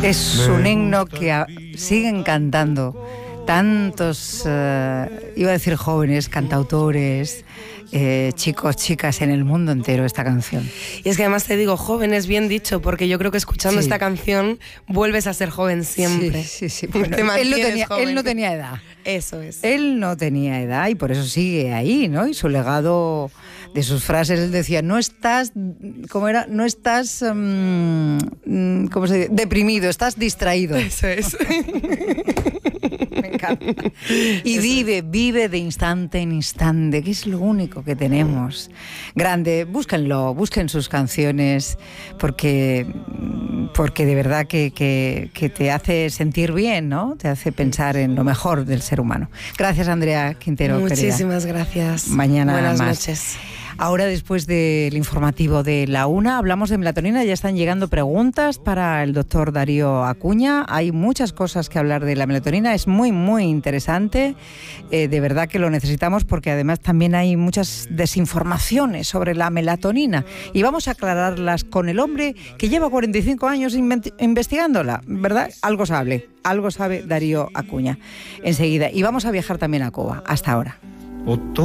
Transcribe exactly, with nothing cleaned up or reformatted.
Es un himno que a, siguen cantando tantos, uh, iba a decir jóvenes, cantautores, eh, chicos, chicas en el mundo entero esta canción. Y es que además te digo, jóvenes, bien dicho, porque yo creo que escuchando sí. esta canción vuelves a ser joven siempre. Sí, sí, sí. Bueno, él, no tenía, joven. él no tenía edad. Eso es. Él no tenía edad y por eso sigue ahí, ¿no? Y su legado de sus frases, él decía, no estás, ¿cómo era? No estás, um, ¿cómo se dice? Deprimido, estás distraído. Eso es. Me encanta. Y Eso vive, es. vive de instante en instante, que es lo único que tenemos. Grande, búsquenlo, busquen sus canciones, porque, porque de verdad que, que, que te hace sentir bien, ¿no? Te hace pensar en lo mejor del ser humano. Gracias, Andrea Quintero. Muchísimas querida. gracias. Mañana Buenas más. noches. Ahora, después del informativo de la una, hablamos de melatonina. Ya están llegando preguntas para el doctor Darío Acuña. Hay muchas cosas que hablar de la melatonina. Es muy, muy interesante. Eh, de verdad que lo necesitamos porque además también hay muchas desinformaciones sobre la melatonina. Y vamos a aclararlas con el hombre que lleva cuarenta y cinco años invent- investigándola, ¿verdad? Algo sabe, algo sabe Darío Acuña. Enseguida. Y vamos a viajar también a Cuba. Hasta ahora.